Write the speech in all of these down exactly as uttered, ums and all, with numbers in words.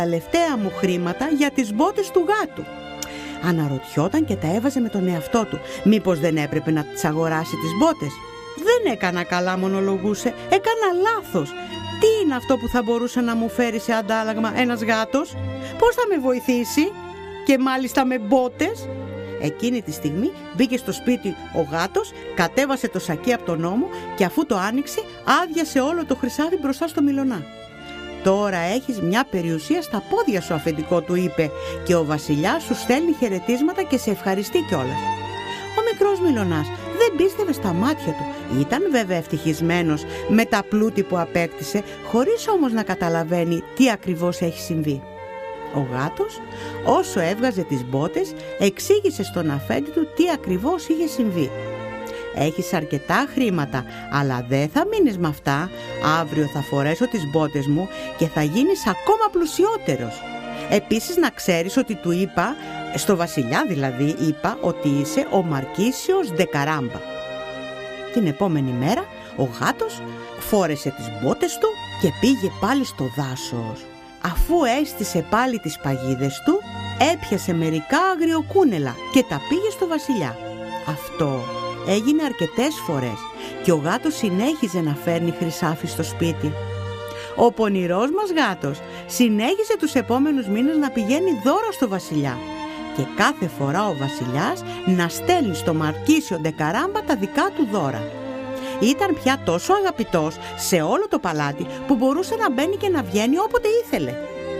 τελευταία μου χρήματα για τις μπότες του γάτου. Αναρωτιόταν και τα έβαζε με τον εαυτό του. Μήπως δεν έπρεπε να τις αγοράσει τις μπότες? Δεν έκανα καλά, μονολογούσε. Έκανα λάθος. Τι είναι αυτό που θα μπορούσε να μου φέρει σε αντάλλαγμα ένας γάτος? Πώς θα με βοηθήσει? Και μάλιστα με μπότες? Εκείνη τη στιγμή μπήκε στο σπίτι ο γάτος, κατέβασε το σακί από τον ώμο και αφού το άνοιξε, άδειασε όλο το χρυσάφι μπροστά στο Μιλωνά. «Τώρα έχεις μια περιουσία στα πόδια σου, αφεντικό», του είπε, «και ο βασιλιάς σου στέλνει χαιρετίσματα και σε ευχαριστεί κιόλας». Ο μικρός Μιλωνάς δεν πίστευε στα μάτια του. Ήταν βέβαια ευτυχισμένος με τα πλούτη που απέκτησε, χωρίς όμως να καταλαβαίνει τι ακριβώς έχει συμβεί. Ο γάτος, όσο έβγαζε τις μπότες, εξήγησε στον αφέντη του τι ακριβώς είχε συμβεί. «Έχεις αρκετά χρήματα, αλλά δεν θα μείνεις με αυτά. Αύριο θα φορέσω τις μπότες μου και θα γίνεις ακόμα πλουσιότερος. Επίσης να ξέρεις ότι του είπα, στο βασιλιά δηλαδή είπα, ότι είσαι ο Μαρκίσιος Ντεκαράμπα». Την επόμενη μέρα ο γάτος φόρεσε τις μπότες του και πήγε πάλι στο δάσος. Αφού έστησε πάλι τις παγίδες του, έπιασε μερικά αγριοκούνελα και τα πήγε στο βασιλιά. Αυτό έγινε αρκετές φορές και ο γάτος συνέχιζε να φέρνει χρυσάφι στο σπίτι. Ο πονηρός μας γάτος συνέχισε τους επόμενους μήνες να πηγαίνει δώρα στο βασιλιά και κάθε φορά ο βασιλιάς να στέλνει στο Μαρκίσιο Ντεκαράμπα τα δικά του δώρα. Ήταν πια τόσο αγαπητός σε όλο το παλάτι που μπορούσε να μπαίνει και να βγαίνει όποτε ήθελε.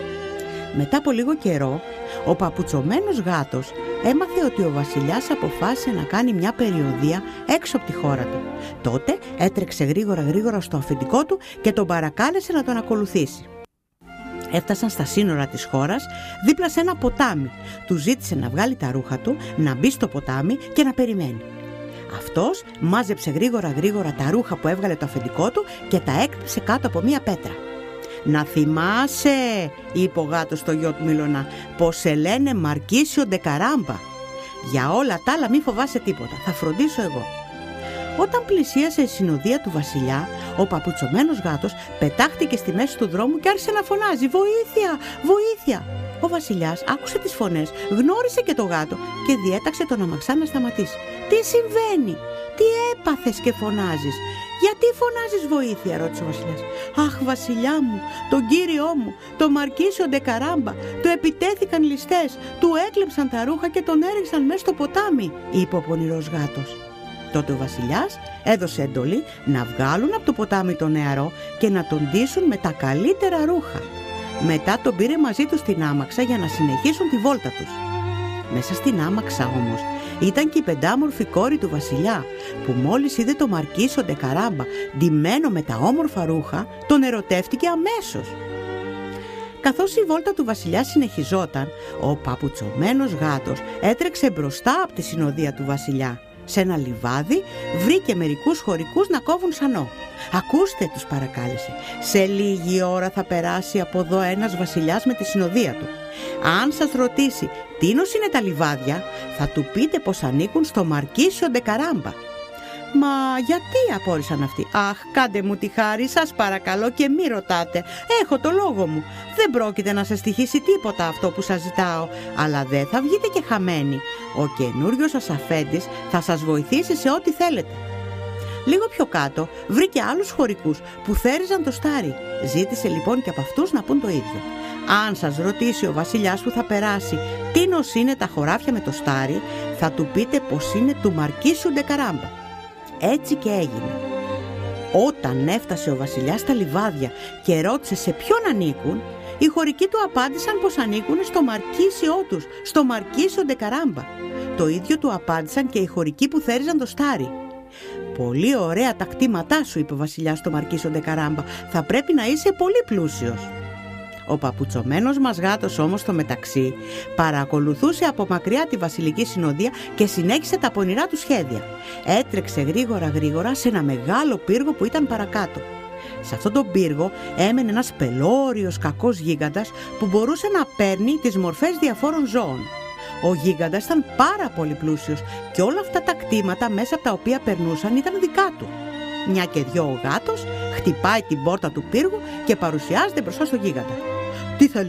Μετά από λίγο καιρό, ο παπουτσωμένος γάτος έμαθε ότι ο βασιλιάς αποφάσισε να κάνει μια περιοδεία έξω από τη χώρα του. Τότε έτρεξε γρήγορα γρήγορα στο αφεντικό του και τον παρακάλεσε να τον ακολουθήσει. Έφτασαν στα σύνορα της χώρας, δίπλα σε ένα ποτάμι. Του ζήτησε να βγάλει τα ρούχα του, να μπει στο ποτάμι και να περιμένει. Αυτός μάζεψε γρήγορα γρήγορα τα ρούχα που έβγαλε το αφεντικό του και τα έκτυψε κάτω από μία πέτρα. «Να θυμάσαι», είπε ο γάτος στο γιο του Μιλωνά, «πως σε λένε Μαρκίσιο Ντεκαράμπα. Για όλα τα άλλα μη φοβάσαι τίποτα, θα φροντίσω εγώ». Όταν πλησίασε η συνοδεία του βασιλιά, ο παπουτσωμένος γάτος πετάχτηκε στη μέση του δρόμου και άρχισε να φωνάζει «Βοήθεια! Βοήθεια!». Ο βασιλιάς άκουσε τις φωνές, γνώρισε και το γάτο και διέταξε τον αμαξά να σταματήσει. «Τι συμβαίνει? Τι έπαθες και φωνάζεις? Γιατί φωνάζεις βοήθεια?» ρώτησε ο βασιλιάς. «Αχ, βασιλιά μου, τον κύριό μου, τον Μαρκίσιο Ντεκαράμπα, του επιτέθηκαν ληστές, του έκλεψαν τα ρούχα και τον έριξαν μέσα στο ποτάμι», είπε ο πονηρός γάτος. Τότε ο βασιλιάς έδωσε εντολή να βγάλουν από το ποτάμι τον νεαρό και να τον ντύσουν με τα καλύτερα ρούχα. Μετά τον πήρε μαζί του στην άμαξα για να συνεχίσουν τη βόλτα τους. Μέσα στην άμαξα όμως ήταν και η πεντάμορφη κόρη του βασιλιά, που μόλις είδε το Μαρκίσιο Ντεκαράμπα ντυμένο με τα όμορφα ρούχα, τον ερωτεύτηκε αμέσως. Καθώς η βόλτα του βασιλιά συνεχιζόταν, ο παπουτσωμένος γάτος έτρεξε μπροστά από τη συνοδεία του βασιλιά. Σε ένα λιβάδι βρήκε μερικούς χωρικούς να κόβουν σανό. «Ακούστε», τους παρακάλεσε, «σε λίγη ώρα θα περάσει από εδώ ένας βασιλιάς με τη συνοδεία του. Αν σας ρωτήσει τίνος είναι τα λιβάδια, θα του πείτε πως ανήκουν στο Μαρκίσιο Ντεκαράμπα». «Μα γιατί?» απόρρισαν αυτοί. «Αχ, κάντε μου τη χάρη, σας παρακαλώ, και μη ρωτάτε. Έχω το λόγο μου. Δεν πρόκειται να σας στοιχήσει τίποτα αυτό που σας ζητάω, αλλά δεν θα βγείτε και χαμένοι. Ο καινούριος σας αφέντης θα σας βοηθήσει σε ό,τι θέλετε». Λίγο πιο κάτω βρήκε άλλους χωρικούς που θέριζαν το στάρι. Ζήτησε λοιπόν και από αυτούς να πούν το ίδιο. «Αν σας ρωτήσει ο βασιλιάς που θα περάσει τίνος είναι τα χωράφια με το στάρι, θα του πείτε πως είναι του Μαρκίσιου Ντεκαράμπα». Έτσι και έγινε. Όταν έφτασε ο βασιλιάς στα λιβάδια και ρώτησε σε ποιον ανήκουν, οι χωρικοί του απάντησαν πως ανήκουν στο Μαρκίσιό τους, στο Μαρκίσιο Ντεκαράμπα. Το ίδιο του απάντησαν και οι χωρικοί που θέριζαν το στάρι. «Πολύ ωραία τα κτήματά σου», είπε ο βασιλιάς στο Μαρκίσιο Ντεκαράμπα, «θα πρέπει να είσαι πολύ πλούσιος». Ο παπουτσωμένος μας γάτος όμως στο μεταξύ παρακολουθούσε από μακριά τη βασιλική συνοδεία και συνέχισε τα πονηρά του σχέδια. Έτρεξε γρήγορα γρήγορα σε ένα μεγάλο πύργο που ήταν παρακάτω. Σε αυτόν τον πύργο έμενε ένας πελώριος κακός γίγαντας που μπορούσε να παίρνει τις μορφές διαφόρων ζώων. Ο γίγαντας ήταν πάρα πολύ πλούσιος και όλα αυτά τα κτήματα μέσα από τα οποία περνούσαν ήταν δικά του. Μια και δυο ο γάτος χτυπάει την πόρτα του πύργου και παρουσιάζεται μπροστά στο γίγαντα. «Τι θέλει